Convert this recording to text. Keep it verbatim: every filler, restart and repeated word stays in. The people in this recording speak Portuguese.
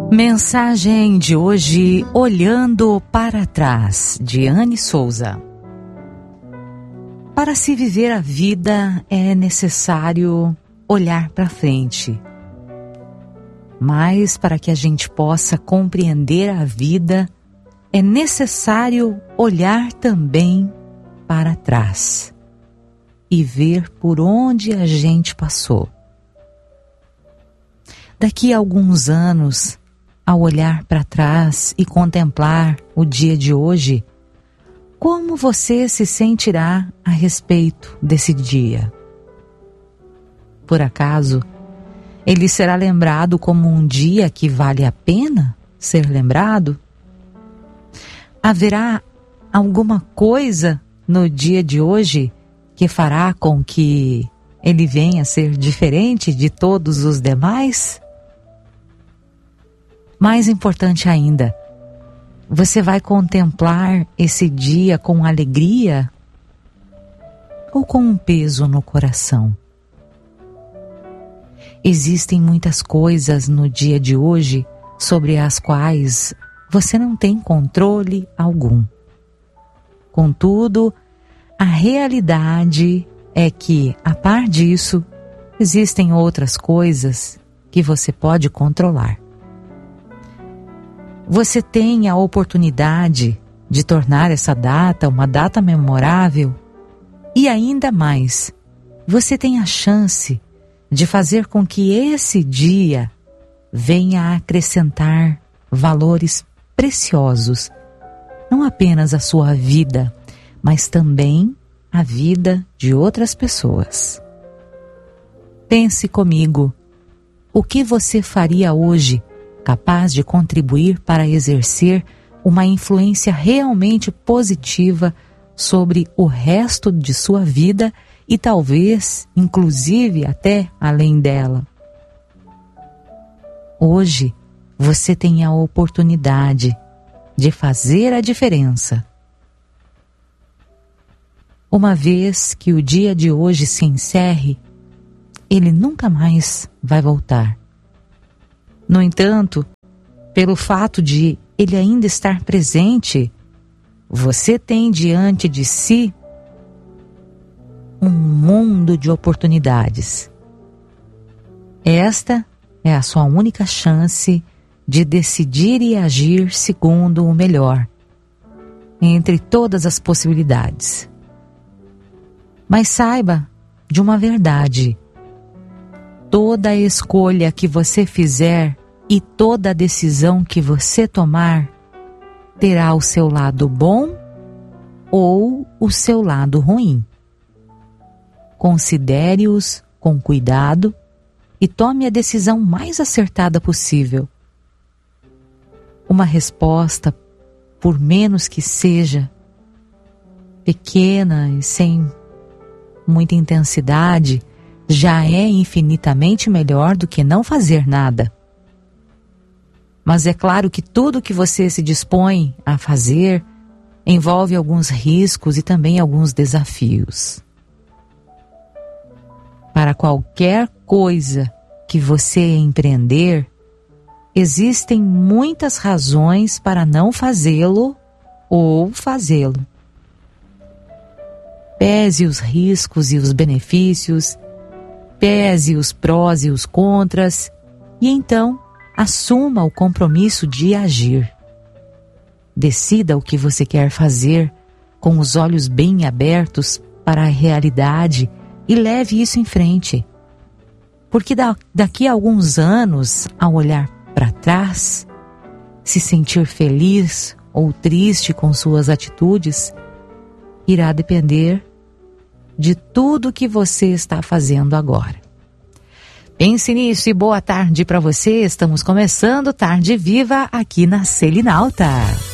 Mensagem de hoje, Olhando para Trás, de Anne Souza. Para se viver a vida é necessário olhar para frente. Mas para que a gente possa compreender a vida, é necessário olhar também para trás e ver por onde a gente passou. Daqui a alguns anos, ao olhar para trás e contemplar o dia de hoje, como você se sentirá a respeito desse dia? Por acaso, ele será lembrado como um dia que vale a pena ser lembrado? Haverá alguma coisa no dia de hoje que fará com que ele venha a ser diferente de todos os demais? Mais importante ainda, você vai contemplar esse dia com alegria ou com um peso no coração? Existem muitas coisas no dia de hoje sobre as quais você não tem controle algum. Contudo, a realidade é que, a par disso, existem outras coisas que você pode controlar. Você tem a oportunidade de tornar essa data uma data memorável e ainda mais, você tem a chance de fazer com que esse dia venha a acrescentar valores preciosos, não apenas à sua vida, mas também à vida de outras pessoas. Pense comigo, o que você faria hoje capaz de contribuir para exercer uma influência realmente positiva sobre o resto de sua vida e talvez, inclusive, até além dela? Hoje, você tem a oportunidade de fazer a diferença. Uma vez que o dia de hoje se encerre, ele nunca mais vai voltar. No entanto, pelo fato de ele ainda estar presente, você tem diante de si um mundo de oportunidades. Esta é a sua única chance de decidir e agir segundo o melhor, entre todas as possibilidades. Mas saiba de uma verdade: toda escolha que você fizer e toda decisão que você tomar terá o seu lado bom ou o seu lado ruim. Considere-os com cuidado e tome a decisão mais acertada possível. Uma resposta, por menos que seja, pequena e sem muita intensidade, já é infinitamente melhor do que não fazer nada. Mas é claro que tudo que você se dispõe a fazer envolve alguns riscos e também alguns desafios. Para qualquer coisa que você empreender, existem muitas razões para não fazê-lo ou fazê-lo. Pese os riscos e os benefícios, pese os prós e os contras, e então assuma o compromisso de agir. Decida o que você quer fazer com os olhos bem abertos para a realidade e leve isso em frente. Porque da, daqui a alguns anos, ao olhar para trás, se sentir feliz ou triste com suas atitudes, irá depender de tudo que você está fazendo agora. Pense nisso e boa tarde para você. Estamos começando Tarde Viva aqui na Selinalta.